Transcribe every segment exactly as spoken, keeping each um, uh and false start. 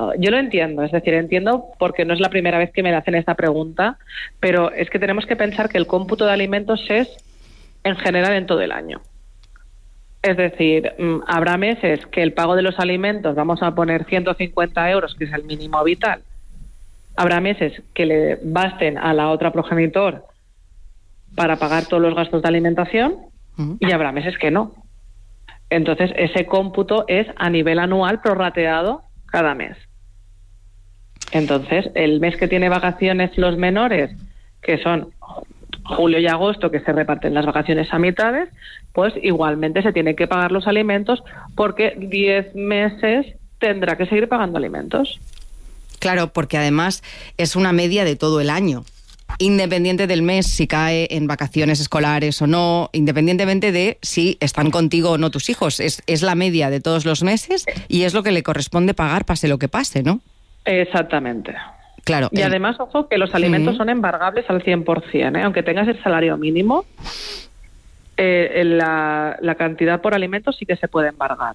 lo, yo lo entiendo, es decir, entiendo porque no es la primera vez que me hacen esta pregunta, pero es que tenemos que pensar que el cómputo de alimentos es en general en todo el año. Es decir, habrá meses que el pago de los alimentos, vamos a poner ciento cincuenta euros, que es el mínimo vital. Habrá meses que le basten a la otra progenitor para pagar todos los gastos de alimentación uh-huh. y habrá meses que no. Entonces, ese cómputo es a nivel anual prorrateado cada mes. Entonces, el mes que tiene vacaciones los menores, que son julio y agosto, que se reparten las vacaciones a mitades, pues igualmente se tienen que pagar los alimentos porque diez meses tendrá que seguir pagando alimentos. Claro, porque además es una media de todo el año, independiente del mes, si cae en vacaciones escolares o no, independientemente de si están contigo o no tus hijos. Es, es la media de todos los meses y es lo que le corresponde pagar, pase lo que pase, ¿no? Exactamente. Claro. Y el... además, ojo, que los alimentos uh-huh. son embargables al cien por ciento, ¿eh? Aunque tengas el salario mínimo, eh, la, la cantidad por alimentos sí que se puede embargar.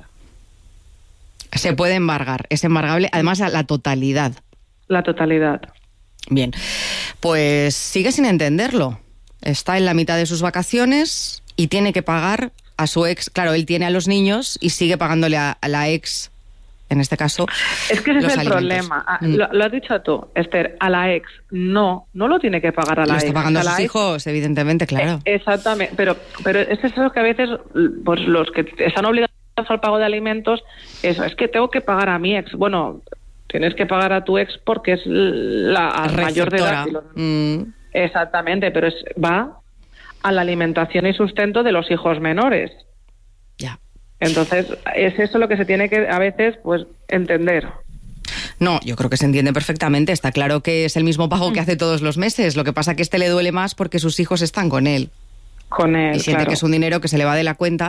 Se puede embargar, es embargable, además a la totalidad. La totalidad. Bien, pues sigue sin entenderlo. Está en la mitad de sus vacaciones y tiene que pagar a su ex. Claro, él tiene a los niños y sigue pagándole a, a la ex, en este caso, es que ese los es el alimentos. problema. Mm. Lo, lo has dicho tú, Esther, a la ex no, no lo tiene que pagar a la lo ex. Lo está pagando a, a sus hijos, ex. Evidentemente, claro. Eh, exactamente, pero, pero es eso que a veces pues, los que están obligados al pago de alimentos, eso, es que tengo que pagar a mi ex. Bueno, tienes que pagar a tu ex porque es la mayor de edad. Los... Mm. Exactamente, pero es, va a la alimentación y sustento de los hijos menores. Ya. Entonces, es eso lo que se tiene que a veces pues entender. No, yo creo que se entiende perfectamente. Está claro que es el mismo pago que hace todos los meses. Lo que pasa es que este le duele más porque sus hijos están con él. Con él, y siente claro. que es un dinero que se le va de la cuenta.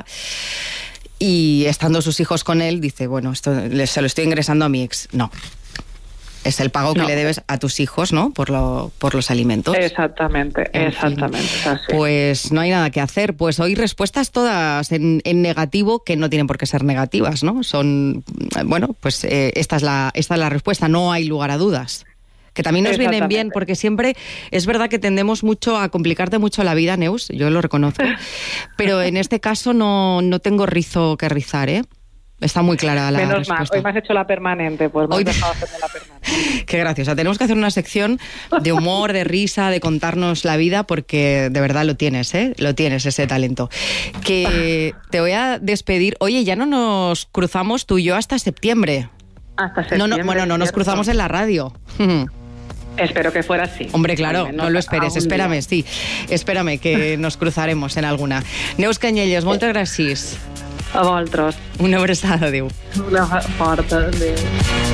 Y estando sus hijos con él, dice, bueno, esto se lo estoy ingresando a mi ex. No. Es el pago que no. le debes a tus hijos, ¿no? Por lo, por los alimentos. Exactamente, en exactamente. Así. Pues no hay nada que hacer. Pues hoy respuestas todas en, en negativo, que no tienen por qué ser negativas, ¿no? Son, bueno, pues eh, esta es la, esta es la respuesta, no hay lugar a dudas. Que también nos vienen bien, porque siempre es verdad que tendemos mucho a complicarte mucho la vida, Neus, yo lo reconozco, pero en este caso no, no tengo rizo que rizar, ¿eh? Está muy clara la Menos respuesta. Mal, hoy me has hecho la permanente, pues me hoy has dejado hacerme la permanente. Qué graciosa. Tenemos que hacer una sección de humor, de risa, de contarnos la vida, porque de verdad lo tienes, ¿eh? Lo tienes, ese talento. Que te voy a despedir. Oye, ya no nos cruzamos tú y yo hasta septiembre. Hasta septiembre. No, no, bueno, no nos cruzamos en la radio. Espero que fuera así. Hombre, claro, no lo esperes, espérame, día. sí. Espérame, que nos cruzaremos en alguna. Neus Canyelles, moltes gràcies. A vosaltres. Una abraçada, adéu. Una forta, adéu.